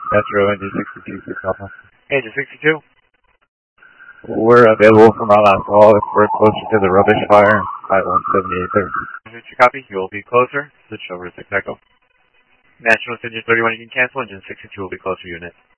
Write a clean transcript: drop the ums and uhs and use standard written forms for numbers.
Metro Engine 62, 6 Alpha. Engine 62. We're available from our last call if we're closer to the rubbish fire, 51783. Copy. You will be closer. Switch over to 6 Echo. National Engine 31, you can cancel. Engine 62 will be closer unit.